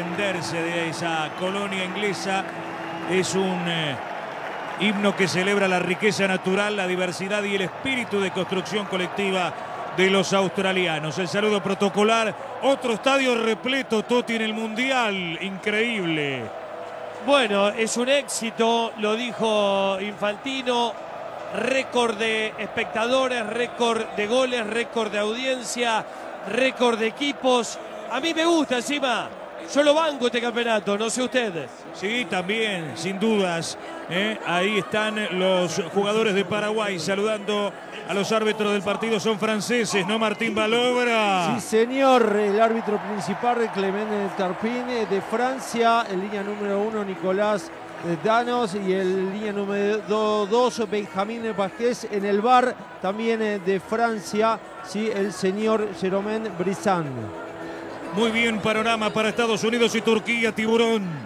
desprenderse de esa colonia inglesa. Es un himno que celebra la riqueza natural, la diversidad y el espíritu de construcción colectiva de los australianos. El saludo protocolar, otro estadio repleto, Totti, en el Mundial, increíble. Bueno, es un éxito, lo dijo Infantino, récord de espectadores, récord de goles, récord de audiencia, récord de equipos. A mí me gusta encima, yo lo banco este campeonato, no sé ustedes. Sí, también, sin dudas. Ahí están los jugadores de Paraguay saludando a los árbitros del partido. Son franceses, ¿no, Martín Balobra? Sí, señor. El árbitro principal, Clement Tarpin, de Francia. En línea número 1, Nicolás Danos. Y en línea número 2, Benjamín Vázquez. En el VAR, también de Francia, sí, el señor Jérôme Brisson. Muy bien, panorama para Estados Unidos y Turquía, Tiburón.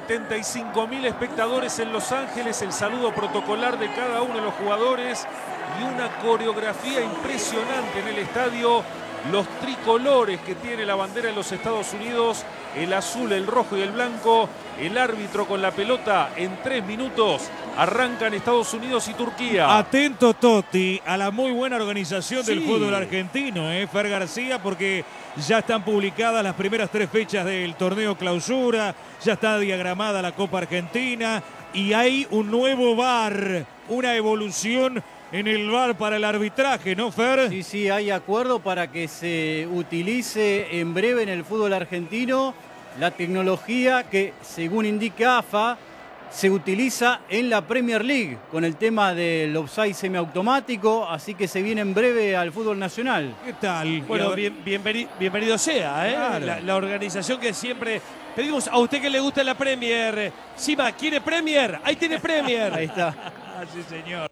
75.000 espectadores en Los Ángeles, el saludo protocolar de cada uno de los jugadores y una coreografía impresionante en el estadio. Los tricolores que tiene la bandera de los Estados Unidos, el azul, el rojo y el blanco. El árbitro con la pelota en 3 minutos. Arrancan Estados Unidos y Turquía. Atento, Totti, a la muy buena organización del fútbol argentino, Fer García, porque ya están publicadas las primeras 3 fechas del torneo clausura, ya está diagramada la Copa Argentina y hay un nuevo VAR, una evolución en el VAR para el arbitraje, ¿no, Fer? Sí, sí, hay acuerdo para que se utilice en breve en el fútbol argentino la tecnología que, según indica AFA, se utiliza en la Premier League con el tema del offside semiautomático, así que se viene en breve al fútbol nacional. ¿Qué tal? Bueno, bienvenido sea, Claro. la organización que siempre pedimos. A usted que le gusta la Premier, Sima, ¿quiere Premier? Ahí tiene Premier. Ahí está. Sí, señor.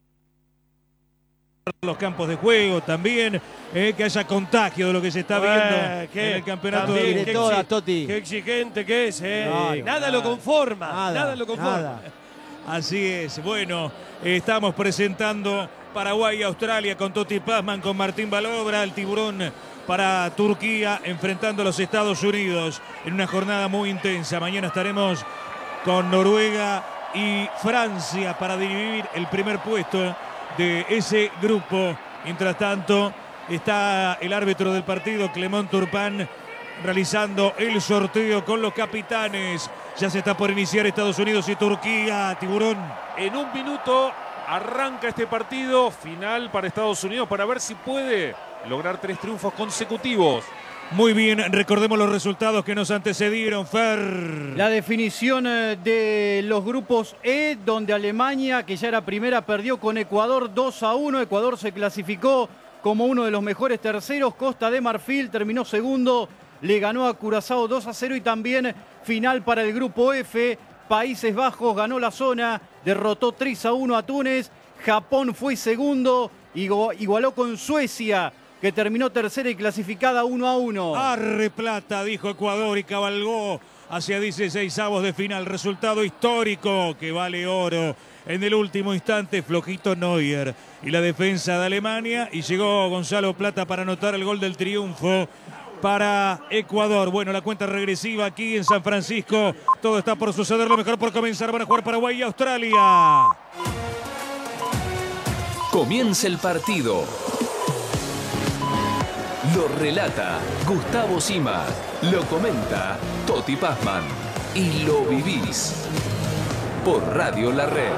Los campos de juego también, que haya contagio de lo que se está viendo en el campeonato también, del de toda, Totti. Qué exigente que es, No, nada lo conforma, nada lo conforma. Nada. Así es. Bueno, estamos presentando Paraguay y Australia con Totti Pazman, con Martín Balobra, el Tiburón para Turquía, enfrentando a los Estados Unidos en una jornada muy intensa. Mañana estaremos con Noruega y Francia para dividir el primer puesto de ese grupo. Mientras tanto, está el árbitro del partido, Clement Turpin, realizando el sorteo con los capitanes. Ya se está por iniciar Estados Unidos y Turquía, Tiburón. En 1 minuto arranca este partido final para Estados Unidos para ver si puede lograr 3 triunfos consecutivos. Muy bien, recordemos los resultados que nos antecedieron, Fer. La definición de los grupos E, donde Alemania, que ya era primera, perdió con Ecuador 2-1. Ecuador se clasificó como uno de los mejores terceros. Costa de Marfil terminó segundo, le ganó a Curazao 2-0. Y también final para el grupo F. Países Bajos ganó la zona, derrotó 3-1 a Túnez. Japón fue segundo, igualó con Suecia, que terminó tercera y clasificada 1-1. Arre plata, dijo Ecuador, y cabalgó hacia 16avos de final. Resultado histórico que vale oro. En el último instante, flojito Neuer y la defensa de Alemania. Y llegó Gonzalo Plata para anotar el gol del triunfo para Ecuador. Bueno, la cuenta regresiva aquí en San Francisco. Todo está por suceder, lo mejor por comenzar. Van a jugar Paraguay y Australia. Comienza el partido. Lo relata Gustavo Sima, lo comenta Totti Pazman y lo vivís por Radio La Red.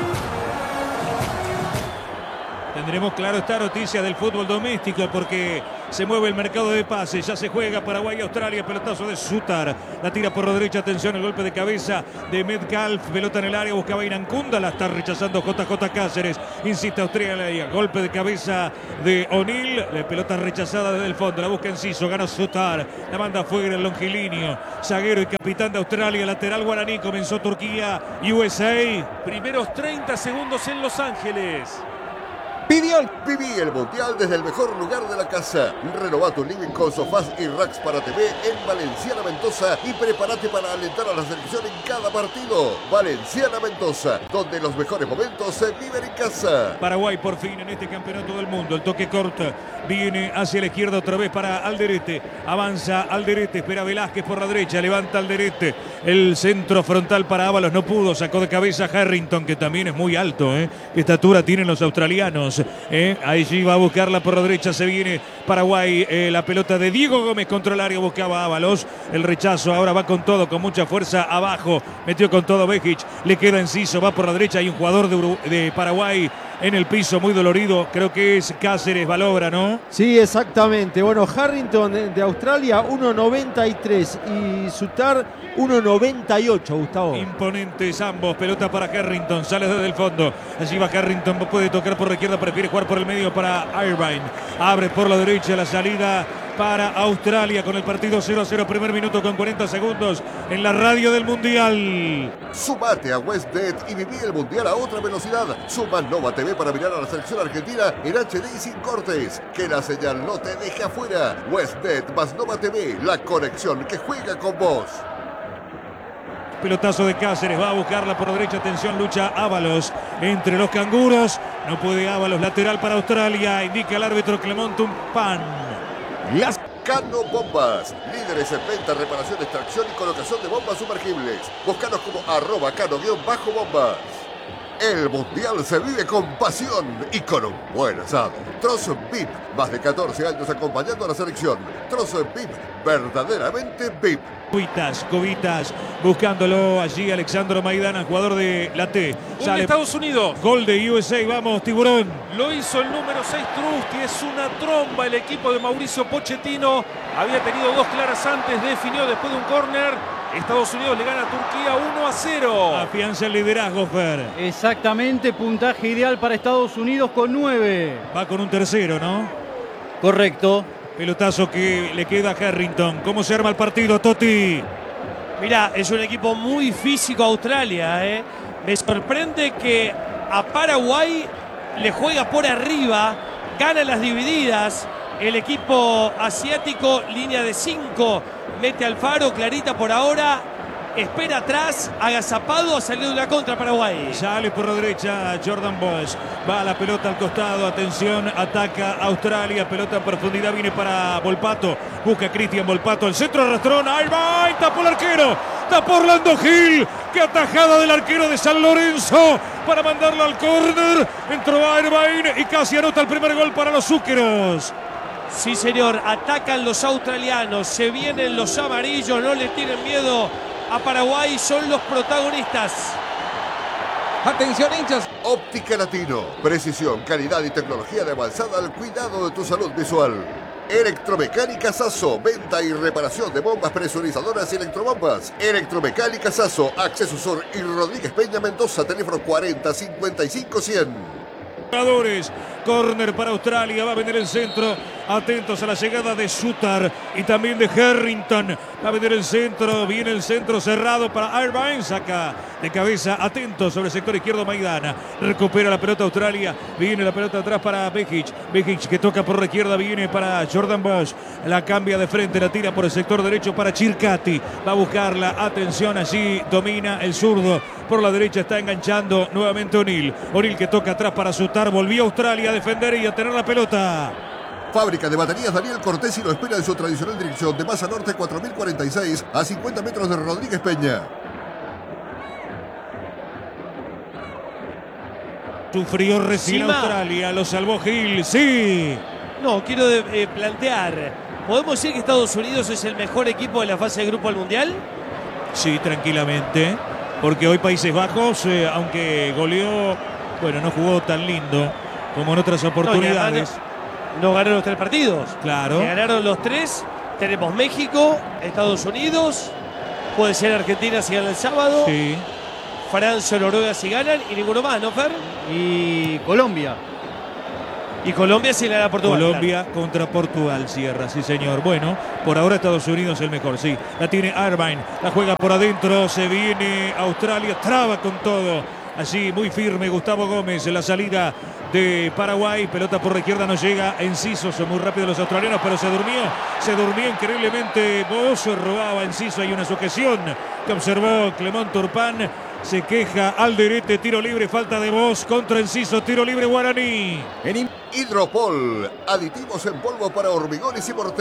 Tendremos, claro, esta noticia del fútbol doméstico porque se mueve el mercado de pases. Ya se juega Paraguay y Australia. Pelotazo de Sutar. La tira por la derecha. Atención, el golpe de cabeza de Metcalf. Pelota en el área. Buscaba Inancunda. La está rechazando JJ Cáceres. Insiste Australia. Golpe de cabeza de O'Neill. La pelota rechazada desde el fondo. La busca Enciso. Gana Sutar. La manda afuera el longilíneo. Zaguero y capitán de Australia. Lateral guaraní. Comenzó Turquía y USA. Primeros 30 segundos en Los Ángeles. Viví el Mundial desde el mejor lugar de la casa. Renová tu living con sofás y racks para TV en Valenciana Mendoza y prepárate para alentar a la selección en cada partido. Valenciana Mendoza, donde los mejores momentos se viven en casa. Paraguay por fin en este campeonato del mundo. El toque corto viene hacia la izquierda otra vez para Alderete. Avanza Alderete, espera Velázquez por la derecha, levanta Alderete. El centro frontal para Ábalos, no pudo, sacó de cabeza Harrington, que también es muy alto. ¿Qué estatura tienen los australianos? Allí va a buscarla por la derecha, se viene Paraguay. La pelota de Diego Gómez contra el área, buscaba Ábalos. El rechazo ahora va con todo, con mucha fuerza abajo. Metió con todo Bejic, le queda Enciso, va por la derecha. Hay un jugador de Paraguay en el piso, muy dolorido. Creo que es Cáceres Balobra, ¿no? Sí, exactamente. Bueno, Harrington de Australia 1.93 y Sutar 1.98, Gustavo. Imponentes ambos. Pelota para Harrington, sale desde el fondo. Allí va Harrington, puede tocar por la izquierda, prefiere jugar por el medio para Irvine. Abre por la derecha la salida para Australia con el partido 0-0, primer minuto con 40 segundos en la radio del Mundial. Sumate a WestBet y viví el Mundial a otra velocidad. Suma Nova TV para mirar a la selección argentina en HD y sin cortes. Que la señal no te deje afuera. WestBet más Nova TV, la conexión que juega con vos. Pelotazo de Cáceres, va a buscarla por la derecha, atención, lucha Ábalos entre los canguros. No puede Ábalos, lateral para Australia, indica el árbitro Clement Turpin. Cano Bombas, líderes en venta, reparación, extracción y colocación de bombas sumergibles. Búscanos como @cano_bombas. El Mundial se vive con pasión y con un buen asado. Trozo VIP, más de 14 años acompañando a la selección. Trozo VIP, verdaderamente VIP. Cubitas, buscándolo allí Alexandro Maidana, jugador de la T. Sale de Estados Unidos. Gol de USA, vamos, Tiburón. Lo hizo el número 6 Trusty, es una tromba el equipo de Mauricio Pochettino. Había tenido dos claras antes, definió después de un córner. Estados Unidos le gana a Turquía 1-0. Afianza el liderazgo, Fer. Exactamente, puntaje ideal para Estados Unidos con 9. Va con un tercero, ¿no? Correcto. Pelotazo que le queda a Harrington. ¿Cómo se arma el partido, Toti? Mirá, es un equipo muy físico Australia. Me sorprende que a Paraguay le juega por arriba, gana las divididas. El equipo asiático, línea de 5, mete al Faro, clarita por ahora. Espera atrás, agazapado, ha salido de una contra Paraguay. Sale por la derecha Jordan Bosch. Va la pelota al costado, atención, ataca Australia. Pelota en profundidad, viene para Volpato. Busca Cristian Volpato, el centro arrastrón. Irvine, tapó el arquero. Tapó Orlando Gil. Qué atajada del arquero de San Lorenzo para mandarlo al córner. Entró Irvine y casi anota el primer gol para los zúqueros. Sí, señor, atacan los australianos, se vienen los amarillos, no le tienen miedo a Paraguay, son los protagonistas. Atención, hinchas. Óptica Latino, precisión, calidad y tecnología de avanzada al cuidado de tu salud visual. Electromecánica Sasso, venta y reparación de bombas presurizadoras y electrobombas. Electromecánica Sasso, Acceso Sur y Rodríguez Peña Mendoza, teléfono 40 55 100. Córner para Australia, va a venir el centro, atentos a la llegada de Sutar y también de Harrington, va a venir el centro, viene el centro cerrado para Irvine, saca de cabeza, atentos sobre el sector izquierdo Maidana, recupera la pelota Australia, viene la pelota atrás para Bejic que toca por la izquierda, viene para Jordan Bosch, la cambia de frente, la tira por el sector derecho para Chircati, va a buscarla, atención, allí domina el zurdo, por la derecha está enganchando nuevamente O'Neill que toca atrás para Sutar, volvió a Australia a defender y a tener la pelota. Fábrica de baterías Daniel Cortesi lo espera en su tradicional dirección de Masa Norte 4046 a 50 metros de Rodríguez Peña. Sufrió recién Australia, lo salvó Gil, sí. No, quiero plantear, ¿podemos decir que Estados Unidos es el mejor equipo de la fase de grupo al Mundial? Sí, tranquilamente, porque hoy Países Bajos, aunque goleó, bueno, no jugó tan lindo como en otras oportunidades. No ganó los 3 partidos. Claro. Que ganaron los 3. Tenemos México, Estados Unidos, puede ser Argentina si gana el sábado. Sí. Francia, Noruega si ganan y ninguno más, ¿no, Fer? Y Colombia. Y Colombia si gana Portugal. Colombia contra Portugal cierra, sí señor. Bueno, por ahora Estados Unidos el mejor, sí. La tiene Irvine, la juega por adentro, se viene Australia, traba con todo. Allí muy firme Gustavo Gómez en la salida de Paraguay. Pelota por la izquierda, no llega. Enciso, son muy rápidos los australianos, pero se durmió increíblemente. Vos robaba Enciso. Hay una sujeción que observó Clemón Turpán. Se queja Alderete, tiro libre, falta de Vos contra Enciso, tiro libre Guaraní. Hidropol, aditivos en polvo para hormigones y morteros.